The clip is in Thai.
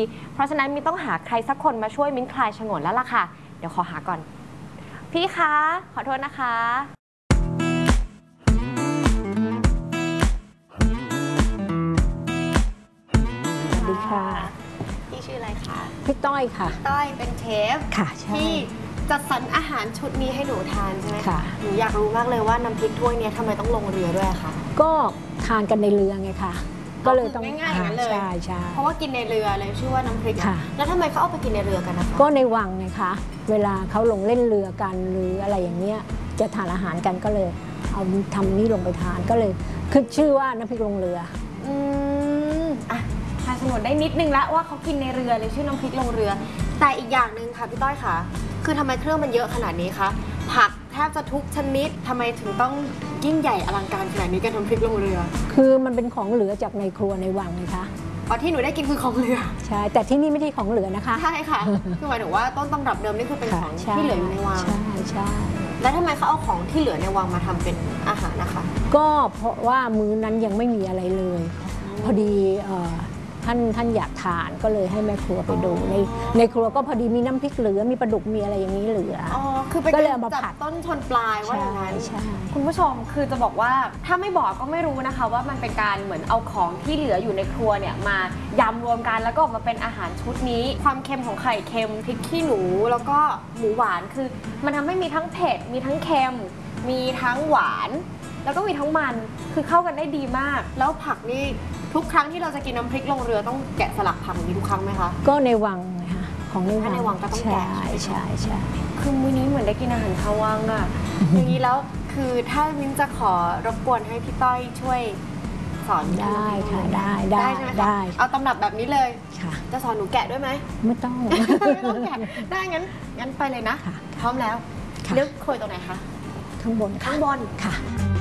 เพราะฉะนั้นมิ้นต้องหาใครสักคนมาช่วยมิ้นคลายฉงนแล้วล่ะค่ะเดี๋ยวขอหาก่อนพี่คะขอโทษนะคะสวัสดีค่ะพี่ชื่ออะไรคะพี่ต้อยค่ะต้อยเป็นเชฟค่ะใช่ที่จัดสรรอาหารชุดนี้ให้หนูทานใช่ไหมค่ะหนูอยากรู้มากเลยว่าน้ำพริกถ้วยนี้ทำไมต้องลงเรือด้วยคะก็ทานกันในเรือไงคะก็เลยต้องง่ายๆอย่างนั้นเลยใช่ใช่เพราะว่ากินในเรือเลยชื่อว่าน้ำพริกแล้วทำไมเขาเอาไปกินในเรือกันนะคะก็ในวังไงคะเวลาเขาลงเล่นเรือกันหรืออะไรอย่างเงี้ยจะทานอาหารกันก็เลยเอาทำนี่ลงไปทานก็เลยคือชื่อว่าน้ำพริกลงเรืออ่ะทายสนุนได้นิดนึงแล้วว่าเขากินในเรือเลยชื่อน้ำพริกลงเรือแต่อีกอย่างหนึ่งค่ะพี่ต้อยค่ะคือทำไมเครื่องมันเยอะขนาดนี้คะผักแทบจะทุกชนิดทำไมถึงต้องยิ่งใหญ่อลังการขนาดนี้กันน้ำพริกลงเรือคือมันเป็นของเหลือจากในครัวในวังไงคะอ๋อที่หนูได้กินคือของเหลือใช่แต่ที่นี่ไม่ใช่ของเหลือนะคะใช่ค่ะคือหมายถึงว่าต้นตำรับเดิมนี่คือเป็นของที่เหลืออยู่ในวังใช่ใช่แล้วทำไมเขาเอาของที่เหลือในวังมาทำเป็นอาหารนะคะก็เพราะว่ามื้อนั้นยังไม่มีอะไรเลยพอดีท่านอยากทานก็เลยให้แม่ครัวไปดูในครัวก็พอดีมีน้ำพริกเหลือมีปลาดุกมีอะไรอย่างนี้เหลือคือไปจับต้นชนปลายว่าอย่างนั้นคุณผู้ชมคือจะบอกว่าถ้าไม่บอกก็ไม่รู้นะคะว่ามันเป็นการเหมือนเอาของที่เหลืออยู่ในครัวเนี่ยมายำรวมกันแล้วก็ออกมาเป็นอาหารชุดนี้ความเค็มของไข่เค็มพริกขี้หนูแล้วก็หมูหวานคือมันทำให้มีทั้งเผ็ดมีทั้งเค็มมีทั้งหวานแล้วก็มีทั้งมันคือเข้ากันได้ดีมากแล้วผักนี่ทุกครั้งที่เราจะกินน้ำพริกลงเรือต้องแกะสลักผักอย่างนี้ทุกครั้งไหมคะก็ในวังนะคะของในวังในวังก็ต้องแกะใช่คือมื้อนี้เหมือนได้กินอาหารชาววังอะอย่างนี้แล้วคือถ้ามิ้นจะขอรบกวนให้พี่ต้อยช่วยสอนได้ค่ะได้ใช่ไหมคะเอาตำรับแบบนี้เลยจะสอนหนูแกะด้วยไหมไม่ต้องแกะได้งั้นไปเลยนะพร้อมแล้วเลือกโคยตรงไหนคะข้างบนค่ะ